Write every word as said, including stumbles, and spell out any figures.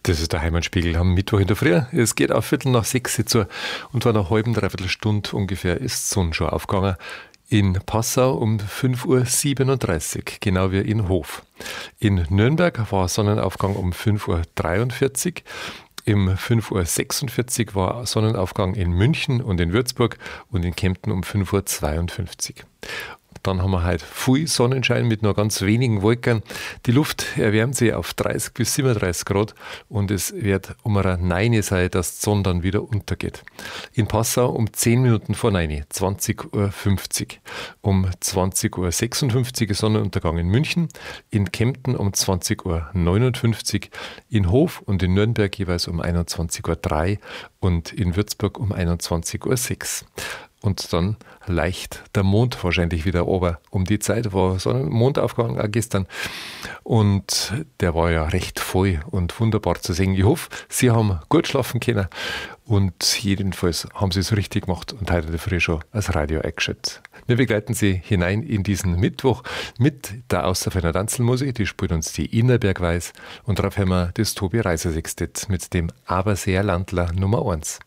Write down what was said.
Das ist der Heimatspiegel am Mittwoch in der Früh. Es geht auf Viertel nach sechs zu und vor einer halben, dreiviertel Stunde ungefähr ist die Sonne schon aufgegangen. In Passau um fünf Uhr siebenunddreißig, genau wie in Hof. In Nürnberg war Sonnenaufgang um fünf Uhr dreiundvierzig. Um fünf Uhr sechsundvierzig war Sonnenaufgang in München und in Würzburg und in Kempten um fünf Uhr zweiundfünfzig. Dann haben wir heute viel Sonnenschein mit nur ganz wenigen Wolken. Die Luft erwärmt sich auf dreißig bis siebenunddreißig Grad und es wird um eine neun sein, dass die Sonne dann wieder untergeht. In Passau um zehn Minuten vor neun, zwanzig Uhr fünfzig. Um zwanzig Uhr sechsundfünfzig ist Sonnenuntergang in München. In Kempten um zwanzig Uhr neunundfünfzig. In Hof und in Nürnberg jeweils um einundzwanzig Uhr drei und in Würzburg um einundzwanzig Uhr sechs. Und dann leicht der Mond wahrscheinlich wieder runter. Um die Zeit war so ein Mondaufgang auch gestern. Und der war ja recht voll und wunderbar zu sehen. Ich hoffe, Sie haben gut schlafen können. Und jedenfalls haben Sie es richtig gemacht und heute früh schon als Radio eingeschaltet. Wir begleiten Sie hinein in diesen Mittwoch mit der Außerfeiner Tanzelmusik. Die spielt uns die Innerbergweis. Und darauf haben wir das Tobi Reiser Sextett mit dem Aberseer Landler Nummer eins.